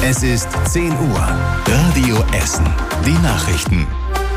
Es ist 10 Uhr. Radio Essen. Die Nachrichten.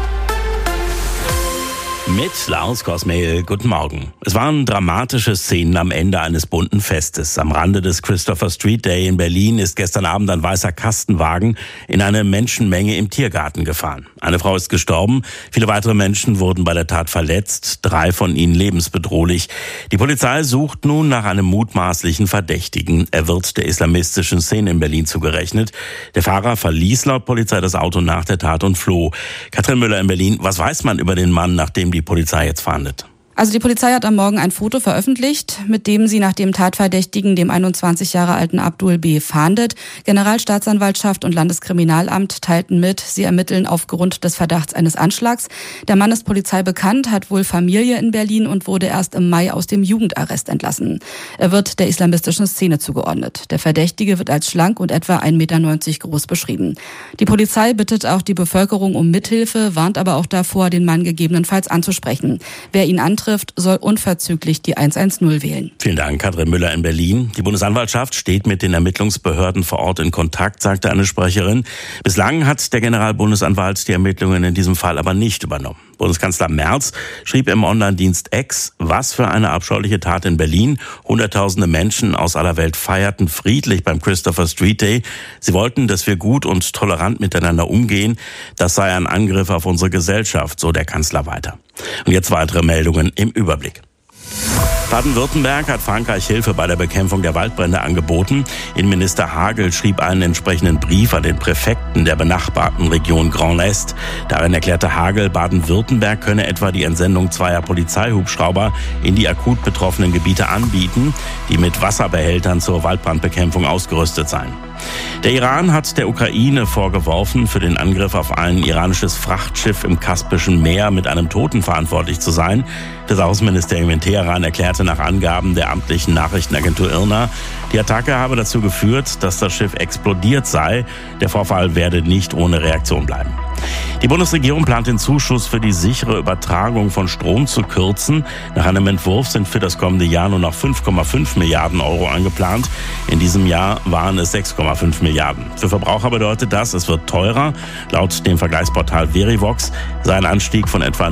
Mit Lars Kosmehl, guten Morgen. Es waren dramatische Szenen am Ende eines bunten Festes. Am Rande des Christopher Street Day in Berlin ist gestern Abend ein weißer Kastenwagen in eine Menschenmenge im Tiergarten gefahren. Eine Frau ist gestorben, viele weitere Menschen wurden bei der Tat verletzt, 3 von ihnen lebensbedrohlich. Die Polizei sucht nun nach einem mutmaßlichen Verdächtigen. Er wird der islamistischen Szene in Berlin zugerechnet. Der Fahrer verließ laut Polizei das Auto nach der Tat und floh. Katrin Müller in Berlin, was weiß man über den Mann, nachdem die Polizei jetzt fahndet? Also die Polizei hat am Morgen ein Foto veröffentlicht, mit dem sie nach dem Tatverdächtigen, dem 21 Jahre alten Abdul B., fahndet. Generalstaatsanwaltschaft und Landeskriminalamt teilten mit, sie ermitteln aufgrund des Verdachts eines Anschlags. Der Mann ist Polizei bekannt, hat wohl Familie in Berlin und wurde erst im Mai aus dem Jugendarrest entlassen. Er wird der islamistischen Szene zugeordnet. Der Verdächtige wird als schlank und etwa 1,90 Meter groß beschrieben. Die Polizei bittet auch die Bevölkerung um Mithilfe, warnt aber auch davor, den Mann gegebenenfalls anzusprechen. Wer ihn antrifft, soll unverzüglich die 110 wählen. Vielen Dank, Katrin Müller in Berlin. Die Bundesanwaltschaft steht mit den Ermittlungsbehörden vor Ort in Kontakt, sagte eine Sprecherin. Bislang hat der Generalbundesanwalt die Ermittlungen in diesem Fall aber nicht übernommen. Bundeskanzler Merz schrieb im Online-Dienst X, was für eine abscheuliche Tat in Berlin. Hunderttausende Menschen aus aller Welt feierten friedlich beim Christopher Street Day. Sie wollten, dass wir gut und tolerant miteinander umgehen. Das sei ein Angriff auf unsere Gesellschaft, so der Kanzler weiter. Und jetzt weitere Meldungen im Überblick. Baden-Württemberg hat Frankreich Hilfe bei der Bekämpfung der Waldbrände angeboten. Innenminister Hagel schrieb einen entsprechenden Brief an den Präfekten der benachbarten Region Grand Est. Darin erklärte Hagel, Baden-Württemberg könne etwa die Entsendung 2 Polizeihubschrauber in die akut betroffenen Gebiete anbieten, die mit Wasserbehältern zur Waldbrandbekämpfung ausgerüstet seien. Der Iran hat der Ukraine vorgeworfen, für den Angriff auf ein iranisches Frachtschiff im Kaspischen Meer mit einem Toten verantwortlich zu sein. Das Außenministerium in Teheran erklärte nach Angaben der amtlichen Nachrichtenagentur IRNA, die Attacke habe dazu geführt, dass das Schiff explodiert sei. Der Vorfall werde nicht ohne Reaktion bleiben. Die Bundesregierung plant den Zuschuss für die sichere Übertragung von Strom zu kürzen. Nach einem Entwurf sind für das kommende Jahr nur noch 5,5 Milliarden Euro angeplant. In diesem Jahr waren es 6,5 Milliarden. Für Verbraucher bedeutet das, es wird teurer. Laut dem Vergleichsportal Verivox sei ein Anstieg von etwa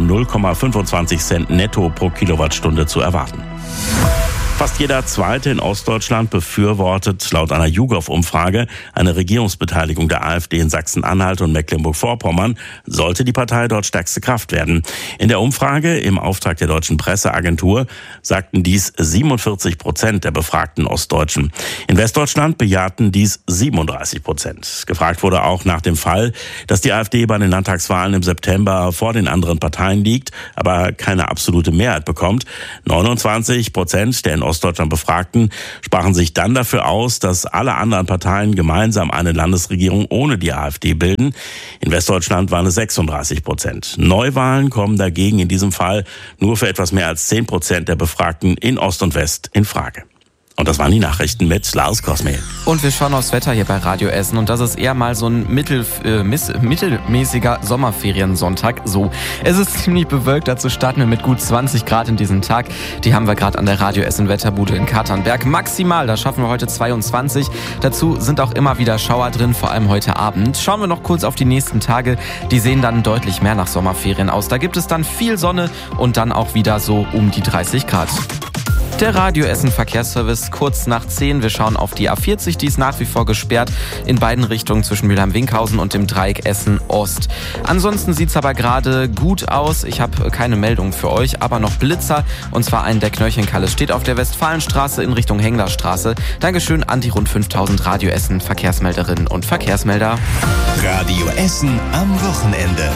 0,25 Cent netto pro Kilowattstunde zu erwarten. Fast jeder Zweite in Ostdeutschland befürwortet laut einer YouGov-Umfrage eine Regierungsbeteiligung der AfD in Sachsen-Anhalt und Mecklenburg-Vorpommern, sollte die Partei dort stärkste Kraft werden. In der Umfrage im Auftrag der Deutschen Presseagentur sagten dies 47% der befragten Ostdeutschen. In Westdeutschland bejahten dies 37%. Gefragt wurde auch nach dem Fall, dass die AfD bei den Landtagswahlen im September vor den anderen Parteien liegt, aber keine absolute Mehrheit bekommt. 29% der in Ostdeutschland Befragten sprachen sich dann dafür aus, dass alle anderen Parteien gemeinsam eine Landesregierung ohne die AfD bilden. In Westdeutschland waren es 36%. Neuwahlen kommen dagegen in diesem Fall nur für etwas mehr als 10% der Befragten in Ost und West in Frage. Und das waren die Nachrichten mit Lars Kosmehl. Und wir schauen aufs Wetter hier bei Radio Essen. Und das ist eher mal so ein mittelmäßiger Sommerferiensonntag. So, es ist ziemlich bewölkt. Dazu starten wir mit gut 20 Grad in diesem Tag. Die haben wir gerade an der Radio Essen Wetterbude in Katernberg. Maximal, da schaffen wir heute 22. Dazu sind auch immer wieder Schauer drin, vor allem heute Abend. Schauen wir noch kurz auf die nächsten Tage. Die sehen dann deutlich mehr nach Sommerferien aus. Da gibt es dann viel Sonne und dann auch wieder so um die 30 Grad. Der Radio Essen Verkehrsservice kurz nach 10. Wir schauen auf die A40, die ist nach wie vor gesperrt in beiden Richtungen zwischen Mülheim-Winkhausen und dem Dreieck Essen Ost. Ansonsten sieht's aber gerade gut aus. Ich habe keine Meldung für euch, aber noch Blitzer, und zwar einen der Knöchelkalles steht auf der Westfalenstraße in Richtung Henglerstraße. Dankeschön an die rund 5000 Radio Essen Verkehrsmelderinnen und Verkehrsmelder. Radio Essen am Wochenende.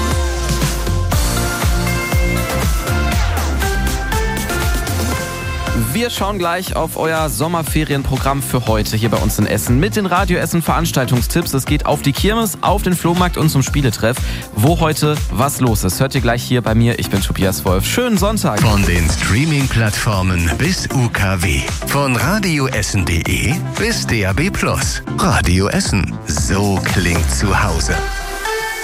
Wir schauen gleich auf euer Sommerferienprogramm für heute hier bei uns in Essen mit den Radio Essen Veranstaltungstipps. Es geht auf die Kirmes, auf den Flohmarkt und zum Spieletreff. Wo heute was los ist, hört ihr gleich hier bei mir. Ich bin Tobias Wolf. Schönen Sonntag. Von den Streaming-Plattformen bis UKW. Von radioessen.de bis DAB+. Radio Essen. So klingt zu Hause.